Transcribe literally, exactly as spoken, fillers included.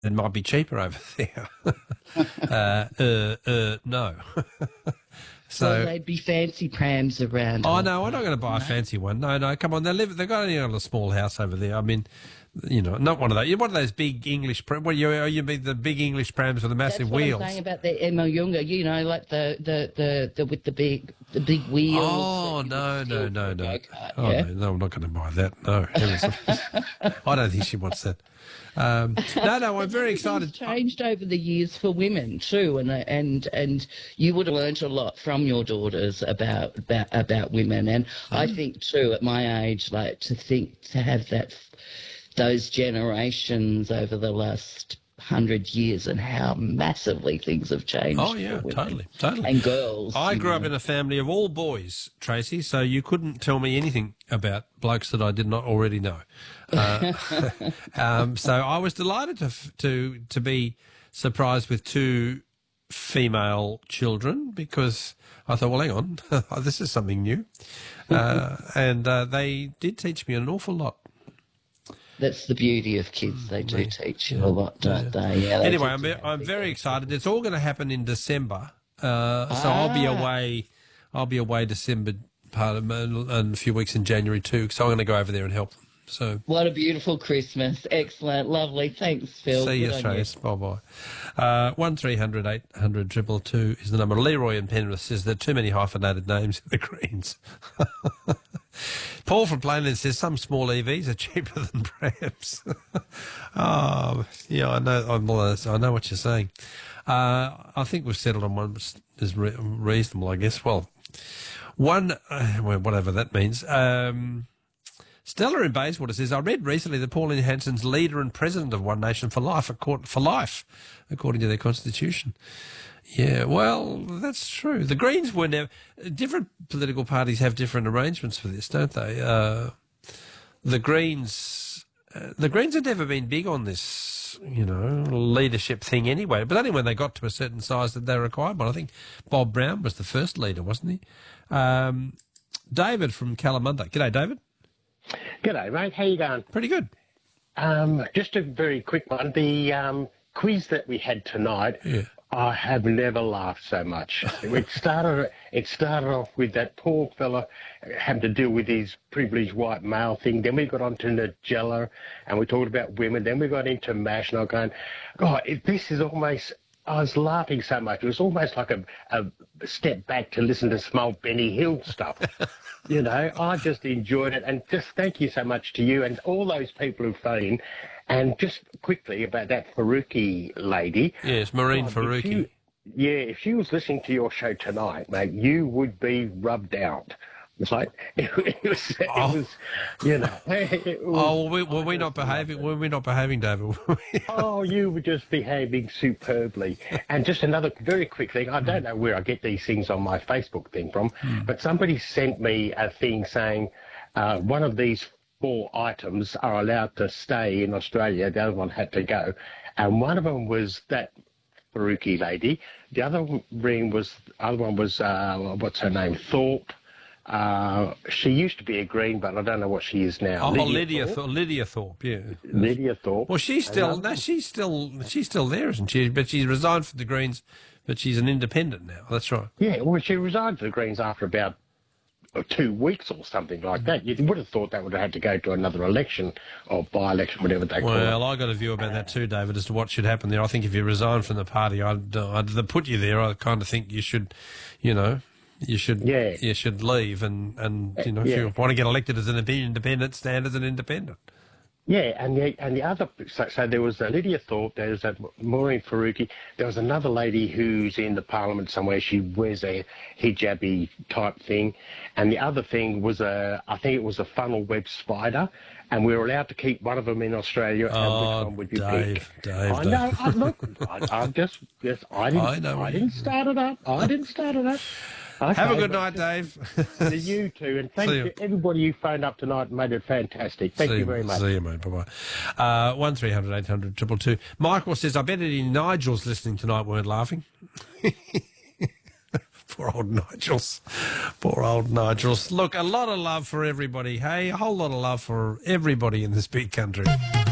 it might be cheaper over there. uh, uh, uh, no. So well, they'd be fancy prams around. Oh, no, I'm not going to buy a fancy one. No, no, come on. They live, they've got only got a small house over there. I mean, you know, not one of those. You're one of those big English prams. Well, you, you mean the big English prams with the massive That's what wheels. I'm saying about the Emma Younger, you know, like the, the, the, the with the big the big wheels. Oh, no, no, no, no. Go-kart, Oh, yeah? no, no, I'm not going to buy that. No. I don't think she wants that. Um, no, no, I'm very excited. It's changed over the years for women too, and and and you would have learnt a lot from your daughters about about, about women. And mm. I think too, at my age, like to think to have that those generations over the last hundred years and how massively things have changed. Oh yeah, totally, totally. And girls. I grew know. up in a family of all boys, Tracy. So you couldn't tell me anything about blokes that I did not already know. Uh, um, so I was delighted to to to be surprised with two female children because I thought, well, hang on, this is something new, uh, and uh, they did teach me an awful lot. That's the beauty of kids. They do teach you yeah. a lot, don't yeah. they? Yeah, they anyway, I'm, I'm very excited. It's all going to happen in December. Uh, so ah. I'll be away. I'll be away December part of and a few weeks in January too. So I'm going to go over there and help them. So what a beautiful Christmas! Excellent, lovely. Thanks, Phil. See you, Trace. Bye bye. Uh, one three hundred eight hundred triple two is the number. Leroy in Penrith says there are too many hyphenated names in the Greens. Paul from Plainland says some small E Vs are cheaper than prams. Oh, yeah, I know. I know what you're saying. Uh, I think we've settled on one is re- reasonable, I guess. Well, one, uh, well, whatever that means. Um, Stella in Bayswater says, I read recently that Pauline Hanson's leader and president of One Nation for Life, for life, according to their constitution. Yeah, well, that's true. The Greens were never... Different political parties have different arrangements for this, don't they? Uh, the Greens... Uh, the Greens have never been big on this, you know, leadership thing anyway, but only when they got to a certain size that they required one. I think Bob Brown was the first leader, wasn't he? Um, David from Kalamunda. G'day, David. G'day, mate. How you going? Pretty good. Um, just a very quick one. The um, quiz that we had tonight, yeah. I have never laughed so much. It started It started off with that poor fella having to deal with his privileged white male thing. Then we got on to Nigella, and we talked about women. Then we got into MASH, and I was going, God, if this is almost... I was laughing so much. It was almost like a, a step back to listen to some old Benny Hill stuff. You know, I just enjoyed it. And just thank you so much to you and all those people who phoned in. And just quickly about that Faruqi lady. Yes, Maureen God, Faruqi. If you, yeah, if she was listening to your show tonight, mate, you would be rubbed out. It's like, it, it, was, it oh. was, you know. It was, oh, were we, were we not behaving? Were we not behaving, David? Oh, you were just behaving superbly. And just another very quick thing. I don't know where I get these things on my Facebook thing from, mm. but somebody sent me a thing saying uh, one of these four items are allowed to stay in Australia. The other one had to go. And one of them was that Faruqi lady. The other ring was, other one was, uh, what's her name, Thorpe. Uh, she used to be a Green, but I don't know what she is now. Oh, Lydia, Lydia Thorpe. Thorpe. Lydia Thorpe, yeah. Lydia Thorpe. Well, she's still no, she's still she's still there, isn't she? But she's resigned from the Greens, but she's an independent now. That's right. Yeah, well, she resigned from the Greens after about two weeks or something like that. You would have thought that would have had to go to another election or by-election, whatever they call it. Well, I got a view about that too, David, as to what should happen there. I think if you resign from the party, I'd, I'd put you there. I kind of think you should, you know. You should, yeah. you should leave, and, and you know, yeah. if you want to get elected as an independent, stand as an independent. Yeah, and the and the other, so, so there was uh, Lydia Thorpe, there was uh, Maureen Faruqi, there was another lady who's in the parliament somewhere. She wears a hijabi type thing, and the other thing was a, I think it was a funnel web spider, and we were allowed to keep one of them in Australia. Oh, and which one would you Dave, pick? Dave, I Dave. know. I, look, I, I just, just, I didn't, I know. I didn't start it up. I didn't start it up. Okay, Have a good night, Dave. To you too, and thank you to everybody who phoned up tonight and made it fantastic. Thank see, you very much. See you, mate. Bye-bye. Uh, one three hundred eight hundred two two two. Michael says, I bet any Nigels listening tonight weren't laughing. Poor old Nigels. Poor old Nigels. Look, a lot of love for everybody, hey? A whole lot of love for everybody in this big country.